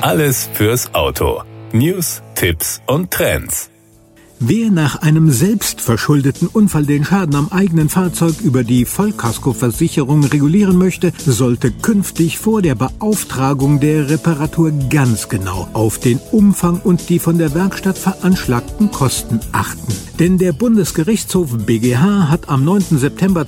Alles fürs Auto. News, Tipps und Trends. Wer nach einem selbstverschuldeten Unfall den Schaden am eigenen Fahrzeug über die Vollkaskoversicherung regulieren möchte, sollte künftig vor der Beauftragung der Reparatur ganz genau auf den Umfang und die von der Werkstatt veranschlagten Kosten achten. Denn der Bundesgerichtshof BGH hat am 9. September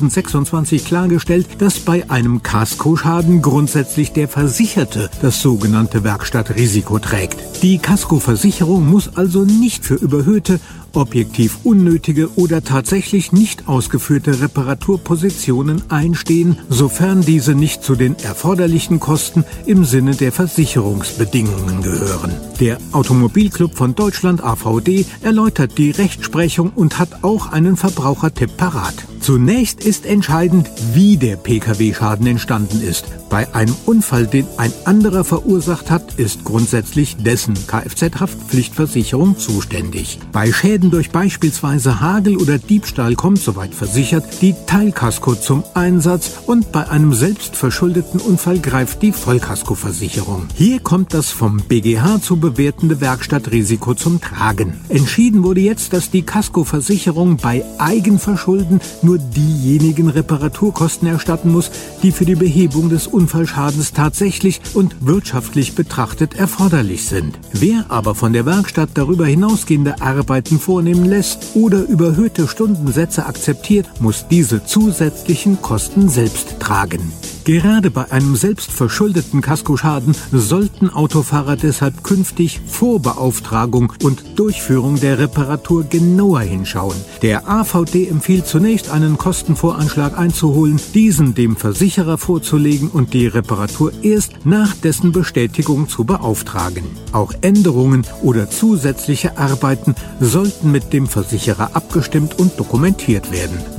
2026 klargestellt, dass bei einem Kaskoschaden grundsätzlich der Versicherte das sogenannte Werkstattrisiko trägt. Die Kaskoversicherung muss also nicht für überhöhte, objektiv unnötige oder tatsächlich nicht ausgeführte Reparaturpositionen einstehen, sofern diese nicht zu den erforderlichen Kosten im Sinne der Versicherungsbedingungen gehören. Der Automobilclub von Deutschland AVD erläutert die Rechtsprechung und hat auch einen Verbrauchertipp parat. Zunächst ist entscheidend, wie der Pkw-Schaden entstanden ist. Bei einem Unfall, den ein anderer verursacht hat, ist grundsätzlich dessen Kfz-Haftpflichtversicherung zuständig. Bei Schäden durch beispielsweise Hagel oder Diebstahl kommt, soweit versichert, die Teilkasko zum Einsatz und bei einem selbstverschuldeten Unfall greift die Vollkaskoversicherung. Hier kommt das vom BGH zu bewertende Werkstattrisiko zum Tragen. Entschieden wurde jetzt, dass die Kaskoversicherung bei Eigenverschulden nur diejenigen Reparaturkosten erstatten muss, die für die Behebung des Unfallschadens tatsächlich und wirtschaftlich betrachtet erforderlich sind. Wer aber von der Werkstatt darüber hinausgehende Arbeiten vornehmen lässt oder überhöhte Stundensätze akzeptiert, muss diese zusätzlichen Kosten selbst tragen. Gerade bei einem selbstverschuldeten Kaskoschaden sollten Autofahrer deshalb künftig vor Beauftragung und Durchführung der Reparatur genauer hinschauen. Der AVD empfiehlt zunächst einen Kostenvoranschlag einzuholen, diesen dem Versicherer vorzulegen und die Reparatur erst nach dessen Bestätigung zu beauftragen. Auch Änderungen oder zusätzliche Arbeiten sollten mit dem Versicherer abgestimmt und dokumentiert werden.